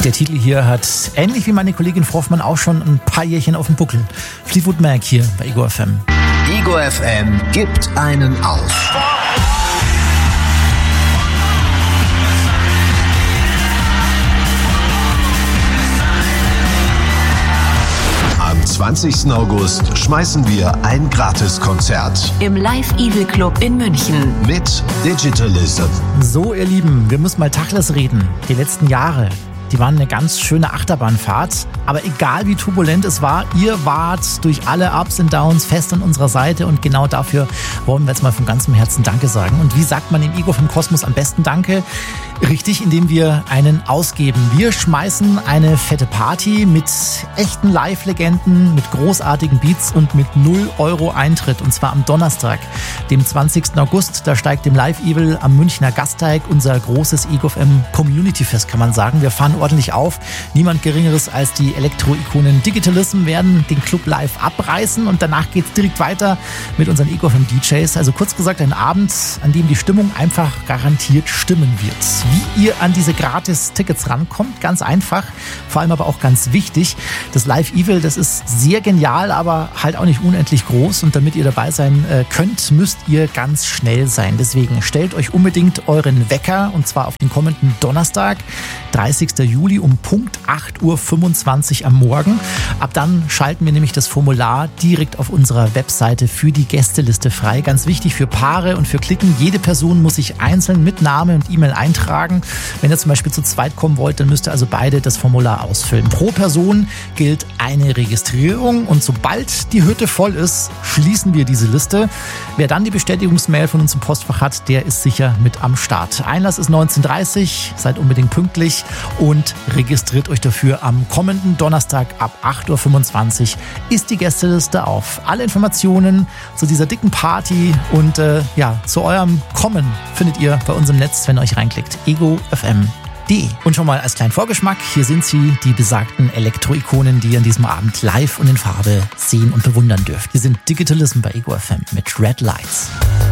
Der Titel hier hat, ähnlich wie meine Kollegin Froffmann, auch schon ein paar Jährchen auf dem Buckel. Fleetwood Mac hier bei Ego FM. Ego FM gibt einen auf. Am 20. August schmeißen wir ein Gratiskonzert im Live Evil Club in München mit Digitalism. So, ihr Lieben, wir müssen mal Tacheles reden. Die letzten Jahre, die waren eine ganz schöne Achterbahnfahrt. Aber egal wie turbulent es war, ihr wart durch alle Ups und Downs fest an unserer Seite. Und genau dafür wollen wir jetzt mal von ganzem Herzen Danke sagen. Und wie sagt man im Ego vom Kosmos am besten Danke? Richtig, indem wir einen ausgeben. Wir schmeißen eine fette Party mit echten Live-Legenden, mit großartigen Beats und mit 0 € Eintritt. Und zwar am Donnerstag, dem 20. August. Da steigt im Live Evil am Münchner Gasteig unser großes Ego FM Community Fest, kann man sagen. Wir fahren ordentlich auf. Niemand Geringeres als die Elektro-Ikonen Digitalism werden den Club live abreißen. Und danach geht's direkt weiter mit unseren Ego FM DJs. Also kurz gesagt, ein Abend, an dem die Stimmung einfach garantiert stimmen wird. Wie ihr an diese Gratis-Tickets rankommt, ganz einfach, vor allem aber auch ganz wichtig. Das Live Evil, das ist sehr genial, aber halt auch nicht unendlich groß. Und damit ihr dabei sein könnt, müsst ihr ganz schnell sein. Deswegen stellt euch unbedingt euren Wecker, und zwar auf den kommenden Donnerstag, 30. Juli um Punkt 8:25 Uhr am Morgen. Ab dann schalten wir nämlich das Formular direkt auf unserer Webseite für die Gästeliste frei. Ganz wichtig für Paare und für Klicken. Jede Person muss sich einzeln mit Name und E-Mail eintragen. Wenn ihr zum Beispiel zu zweit kommen wollt, dann müsst ihr also beide das Formular ausfüllen. Pro Person gilt eine Registrierung und sobald die Hütte voll ist, schließen wir diese Liste. Wer dann die Bestätigungsmail von uns im Postfach hat, der ist sicher mit am Start. Einlass ist 19:30 Uhr, seid unbedingt pünktlich und registriert euch dafür. Am kommenden Donnerstag ab 8:25 Uhr ist die Gästeliste auf. Alle Informationen zu dieser dicken Party und zu eurem Kommen findet ihr bei uns im Netz, wenn ihr euch reinklickt. egofm.de. Und schon mal als kleinen Vorgeschmack, hier sind sie, die besagten Elektro-Ikonen, die ihr an diesem Abend live und in Farbe sehen und bewundern dürft. Wir sind Digitalism bei Ego FM mit Red Lights.